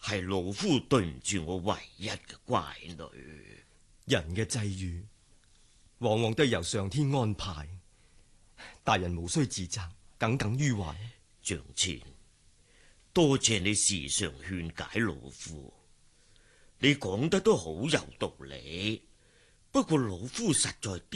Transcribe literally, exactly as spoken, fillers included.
係老夫對唔住我唯一嘅乖女。 人嘅際遇往往都係由上天安排，大人無需自責，耿耿於懷。 丈前，多謝你時常勸解老夫，你講得都好有道理。不過老夫實在